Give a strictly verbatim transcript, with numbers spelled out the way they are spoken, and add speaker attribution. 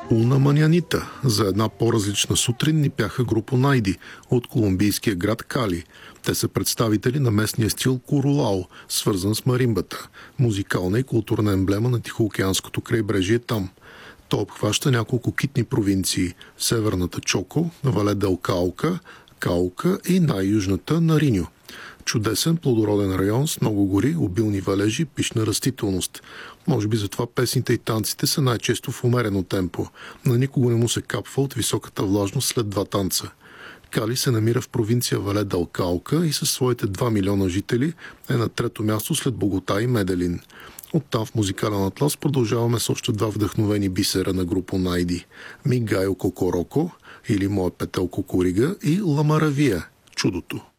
Speaker 1: Уна Манянита. За една по-различна сутрин ни пяха група Найди от колумбийския град Кали. Те са представители на местния стил Курулао, свързан с маримбата, музикална и културна емблема на Тихоокеанското крайбрежие там. То обхваща няколко китни провинции – северната Чоко, Вале дел Каука, Каука и най-южната Нариньо. Чудесен плодороден район с много гори, обилни валежи, пищна растителност. Може би затова песните и танците са най-често в умерено темпо. На никого не му се капва от високата влажност след два танца. Кали се намира в провинция Вале дел Каука и със своите два милиона жители е на трето място след Богота и Меделин. Оттам в музикален атлас продължаваме с още два вдъхновени бисера на група Найди – Ми Гайо Кокороко или Моя петел Кукурига и Ла Маравия – Чудото.